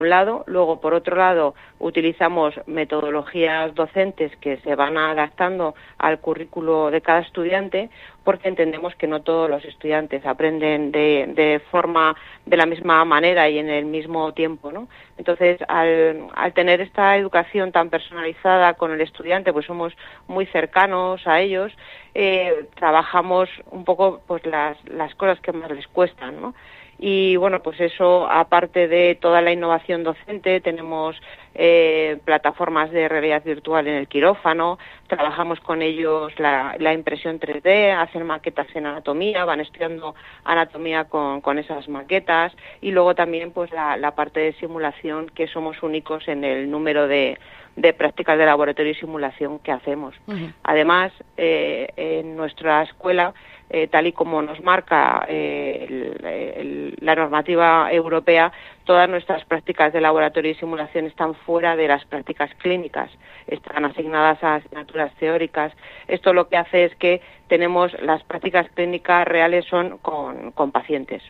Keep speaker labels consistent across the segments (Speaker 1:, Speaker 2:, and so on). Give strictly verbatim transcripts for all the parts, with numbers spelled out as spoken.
Speaker 1: un lado. Luego, por otro lado, utilizamos metodologías docentes que se van adaptando al currículo de cada estudiante, porque entendemos que no todos los estudiantes aprenden de, de forma, de la misma manera y en el mismo tiempo, ¿no? Entonces, al, al tener esta educación tan personalizada con el estudiante, pues somos muy cercanos a ellos, eh, trabajamos un poco pues las, las cosas que más les cuestan, ¿no? Y bueno, pues eso, aparte de toda la innovación docente, tenemos eh, plataformas de realidad virtual en el quirófano, trabajamos con ellos la, la impresión tres D, hacen maquetas en anatomía, van estudiando anatomía con, con esas maquetas, y luego también pues la, la parte de simulación, que somos únicos en el número de, de prácticas de laboratorio y simulación que hacemos. Uh-huh. Además, eh, en nuestra escuela, Eh, tal y como nos marca eh, el, el, la normativa europea, todas nuestras prácticas de laboratorio y simulación están fuera de las prácticas clínicas, están asignadas a asignaturas teóricas. Esto lo que hace es que tenemos las prácticas clínicas reales son con, con pacientes.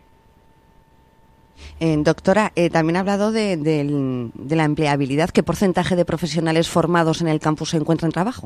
Speaker 2: Eh, doctora, eh, también ha hablado de, de, de la empleabilidad. ¿Qué porcentaje de profesionales formados en el campus se encuentran en trabajo?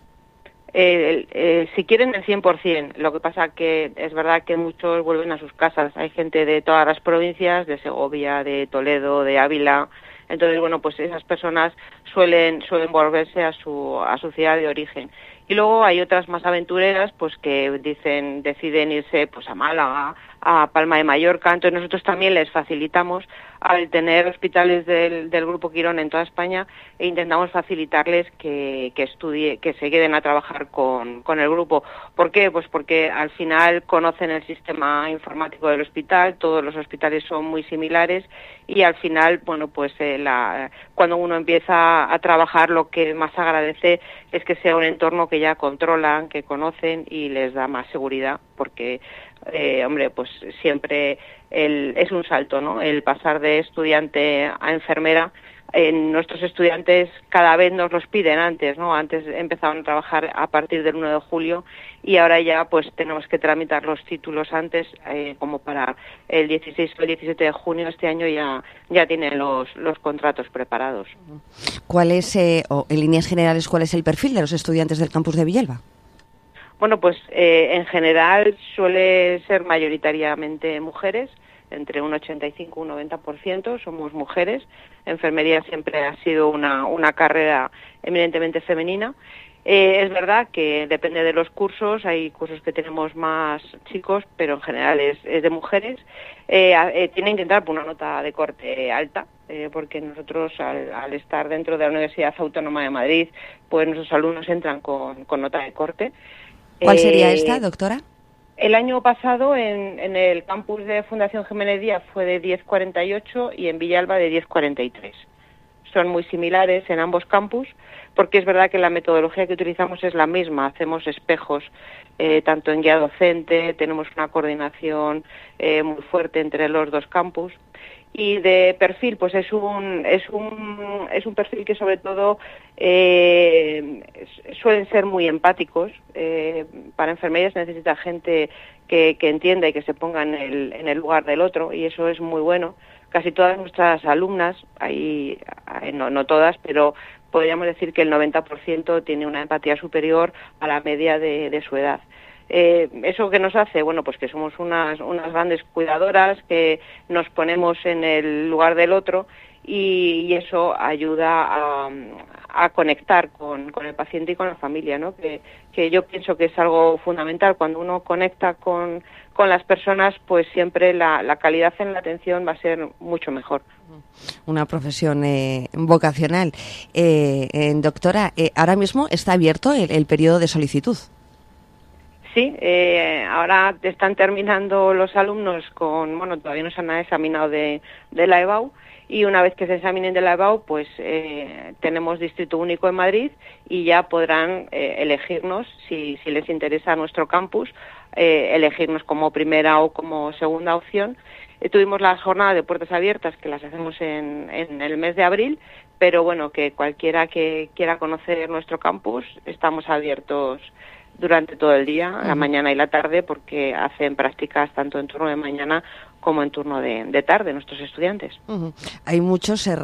Speaker 1: Eh, eh, si quieren el cien por ciento, lo que pasa que es verdad que muchos vuelven a sus casas, hay gente de todas las provincias, de Segovia, de Toledo, de Ávila, entonces bueno, pues esas personas suelen suelen volverse a su a su ciudad de origen. Y luego hay otras más aventureras, pues que dicen deciden irse pues a Málaga, a Palma de Mallorca. Entonces nosotros también les facilitamos, al tener hospitales del, del Grupo Quirón en toda España, e intentamos facilitarles que, que estudie, que se queden a trabajar con, con el grupo. ¿Por qué? Pues porque al final conocen el sistema informático del hospital, todos los hospitales son muy similares, y al final, bueno, pues eh, la, cuando uno empieza a trabajar, lo que más agradece es que sea un entorno que ya controlan, que conocen, y les da más seguridad, porque Eh, hombre, pues siempre el, es un salto, ¿no? El pasar de estudiante a enfermera. En nuestros estudiantes cada vez nos los piden antes, ¿no? Antes empezaban a trabajar a partir del uno de julio, y ahora ya pues tenemos que tramitar los títulos antes, eh, como para el dieciséis o el diecisiete de junio. Este año ya ya tienen los los contratos preparados.
Speaker 2: ¿Cuál es, eh, o en líneas generales, cuál es el perfil de los estudiantes del campus de Villalba?
Speaker 1: Bueno, pues eh, en general suele ser mayoritariamente mujeres, entre un ochenta y cinco y un noventa por ciento somos mujeres. Enfermería siempre ha sido una, una carrera eminentemente femenina. Eh, es verdad que depende de los cursos, hay cursos que tenemos más chicos, pero en general es, es de mujeres. Eh, eh, tienen que entrar por una nota de corte alta, eh, porque nosotros al, al estar dentro de la Universidad Autónoma de Madrid, pues nuestros alumnos entran con, con nota de corte.
Speaker 2: ¿Cuál sería eh, esta, doctora?
Speaker 1: El año pasado en, en el campus de Fundación Jiménez Díaz fue de diez cuarenta y ocho y en Villalba de diez cuarenta y tres. Son muy similares en ambos campus, porque es verdad que la metodología que utilizamos es la misma. Hacemos espejos eh, tanto en guía docente, tenemos una coordinación eh, muy fuerte entre los dos campus. Y de perfil, pues es un es un es un perfil que sobre todo eh, suelen ser muy empáticos. Eh, para enfermería se necesita gente que, que entienda y que se ponga en el en el lugar del otro, y eso es muy bueno. Casi todas nuestras alumnas, ahí no no todas, pero podríamos decir que el noventa por ciento tiene una empatía superior a la media de, de su edad. Eh, ¿Eso qué nos hace? Bueno, pues que somos unas, unas grandes cuidadoras, que nos ponemos en el lugar del otro, y, y eso ayuda a, a conectar con, con el paciente y con la familia, ¿no? Que, que yo pienso que es algo fundamental. Cuando uno conecta con, con las personas, pues siempre la, la calidad en la atención va a ser mucho mejor.
Speaker 2: Una profesión eh, vocacional. Eh, eh, doctora, eh, ahora mismo está abierto el, el periodo de solicitud.
Speaker 1: Sí, eh, ahora están terminando los alumnos con, bueno, todavía no se han examinado de, de la E B A U, y una vez que se examinen de la E B A U, pues eh, tenemos distrito único en Madrid, y ya podrán eh, elegirnos, si, si les interesa nuestro campus, eh, elegirnos como primera o como segunda opción. Eh, tuvimos las jornadas de puertas abiertas, que las hacemos en, en el mes de abril, pero bueno, que cualquiera que quiera conocer nuestro campus, estamos abiertos durante todo el día, la mañana y la tarde, porque hacen prácticas tanto en turno de mañana como en turno de, de tarde, nuestros estudiantes.
Speaker 2: Uh-huh. Hay muchos